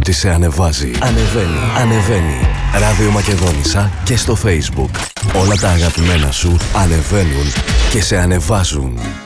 ότι σε ανεβάζει. Ανεβαίνει. Ράδιο Μακεδόνισσα και στο Facebook. Όλα τα αγαπημένα σου ανεβαίνουν και σε ανεβάζουν.